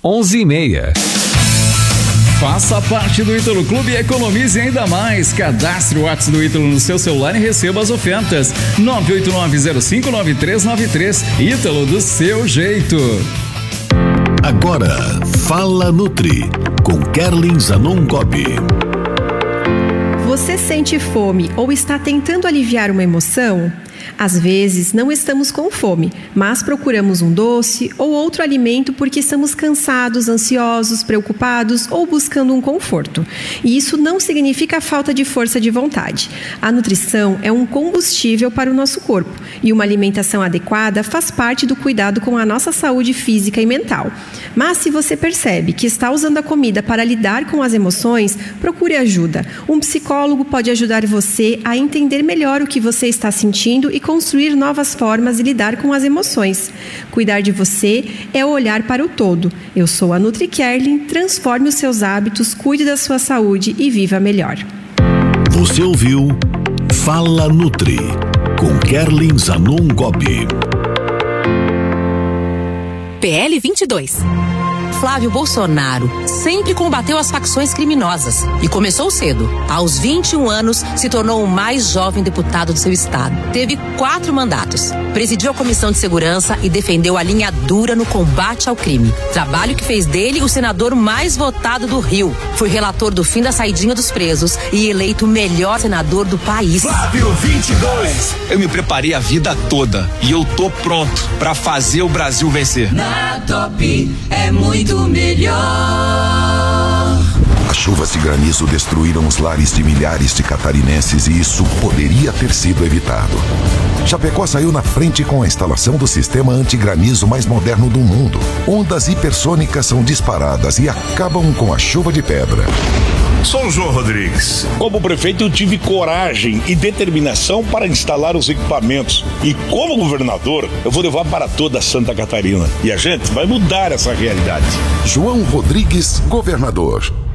11h30. Faça parte do Ítalo Clube e economize ainda mais. Cadastre o WhatsApp do Ítalo no seu celular e receba as ofertas. 989059393. Ítalo, do seu jeito. Agora, Fala Nutri, com Kerlin Zanon Gobi. Você sente fome ou está tentando aliviar uma emoção? Às vezes, não estamos com fome, mas procuramos um doce ou outro alimento porque estamos cansados, ansiosos, preocupados ou buscando um conforto. E isso não significa falta de força de vontade. A nutrição é um combustível para o nosso corpo e uma alimentação adequada faz parte do cuidado com a nossa saúde física e mental. Mas se você percebe que está usando a comida para lidar com as emoções, procure ajuda. Um psicólogo pode ajudar você a entender melhor o que você está sentindo e construir novas formas de lidar com as emoções. Cuidar de você é olhar para o todo. Eu sou a Nutri Kerlin. Transforme os seus hábitos, cuide da sua saúde e viva melhor. Você ouviu Fala Nutri, com Kerlin Zanon Gobi. PL 22. Flávio Bolsonaro sempre combateu as facções criminosas e começou cedo. Aos 21 anos, se tornou o mais jovem deputado do seu estado. Teve 4 mandatos. Presidiu a Comissão de Segurança e defendeu a linha dura no combate ao crime. Trabalho que fez dele o senador mais votado do Rio. Foi relator do fim da saidinha dos presos e eleito o melhor senador do país. Flávio 22. Eu me preparei a vida toda e eu tô pronto pra fazer o Brasil vencer. Na Top é muito melhor. As chuvas de granizo destruíram os lares de milhares de catarinenses e isso poderia ter sido evitado. Chapecó saiu na frente com a instalação do sistema antigranizo mais moderno do mundo. Ondas hipersônicas são disparadas e acabam com a chuva de pedra. Sou o João Rodrigues. Como prefeito, eu tive coragem e determinação para instalar os equipamentos. E como governador, eu vou levar para toda Santa Catarina. E a gente vai mudar essa realidade. João Rodrigues, governador.